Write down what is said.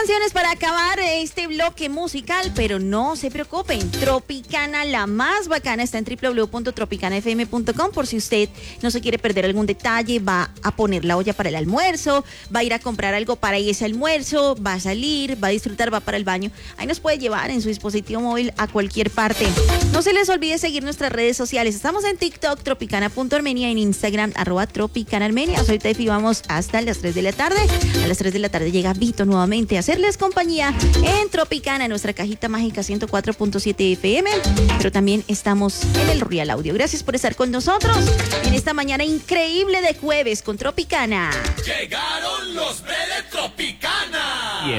canciones para acabar este bloque musical, pero no se preocupen. Tropicana, la más bacana, está en www.tropicanafm.com por si usted no se quiere perder algún detalle, va a poner la olla para el almuerzo, va a ir a comprar algo para ese almuerzo, va a salir, va a disfrutar, va para el baño. Ahí nos puede llevar en su dispositivo móvil a cualquier parte. No se les olvide seguir nuestras redes sociales. Estamos en TikTok, tropicana.armenia, en Instagram, @tropicanarmenia. Ahorita vamos hasta las 3 de la tarde. A las 3 de la tarde llega Vito nuevamente a hacerles compañía en Tropicana, nuestra cajita mágica 104.7 FM, pero también estamos en el Real Audio. Gracias por estar con nosotros en esta mañana increíble de jueves con Tropicana. Llegaron los de Tropicana.